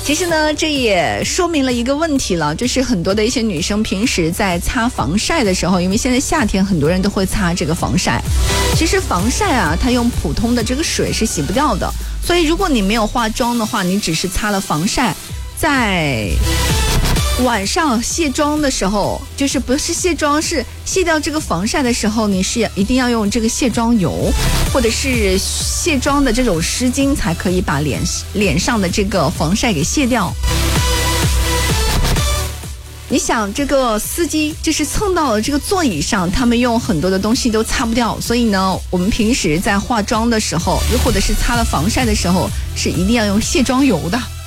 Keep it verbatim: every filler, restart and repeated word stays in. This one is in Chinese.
其实呢，这也说明了一个问题了，就是很多的一些女生平时在擦防晒的时候，因为现在夏天很多人都会擦这个防晒，其实防晒啊，它用普通的这个水是洗不掉的，所以如果你没有化妆的话，你只是擦了防晒，在晚上卸妆的时候，就是不是卸妆，是卸掉这个防晒的时候，你是一定要用这个卸妆油或者是卸妆的这种湿巾，才可以把脸脸上的这个防晒给卸掉。你想，这个司机就是蹭到了这个座椅上，他们用很多的东西都擦不掉，所以呢，我们平时在化妆的时候，又或者是擦了防晒的时候，是一定要用卸妆油的。